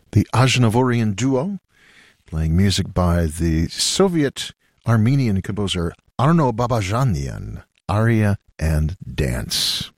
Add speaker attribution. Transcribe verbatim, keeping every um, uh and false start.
Speaker 1: the Aznavourian duo, playing music by the Soviet-Armenian composer Arno Babajanian, Aria and Dance.